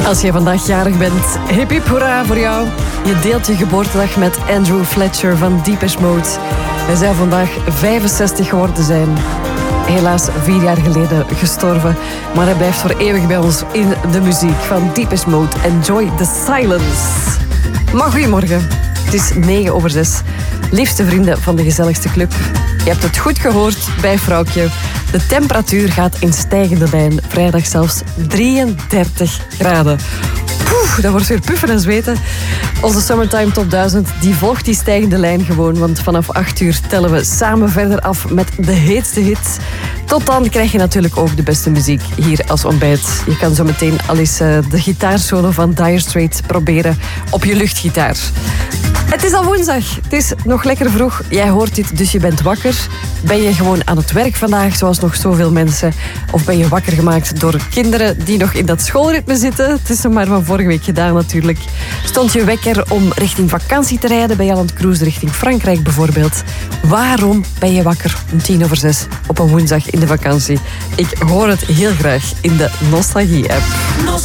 Als jij vandaag jarig bent, hip hip hoera voor jou. Je deelt je geboortedag met Andrew Fletcher van Depeche Mode. Hij zou vandaag 65 geworden zijn. Helaas 4 jaar geleden gestorven. Maar hij blijft voor eeuwig bij ons in de muziek van Depeche Mode. Enjoy the silence. Maar goedemorgen. Het is 6:09. Liefste vrienden van de gezelligste club. Je hebt het goed gehoord bij Vrouwtje. De temperatuur gaat in stijgende lijn. Vrijdag zelfs 33 graden. Poeh, dat wordt weer puffen en zweten. Onze Summertime Top 1000 die volgt die stijgende lijn gewoon. Want vanaf 8 uur tellen we samen verder af met de heetste hits. Tot dan krijg je natuurlijk ook de beste muziek hier als ontbijt. Je kan zo meteen al eens de gitaarsolo van Dire Straits proberen op je luchtgitaar. Het is al woensdag. Het is nog lekker vroeg. Jij hoort dit, dus je bent wakker. Ben je gewoon aan het werk vandaag, zoals nog zoveel mensen? Of ben je wakker gemaakt door kinderen die nog in dat schoolritme zitten? Het is nog maar van vorige week gedaan natuurlijk. Stond je wekker om richting vakantie te rijden? Ben je aan het cruisen richting Frankrijk bijvoorbeeld? Waarom ben je wakker om 6:10 op een woensdag in de vakantie? Ik hoor het heel graag in de Nostalgie-app.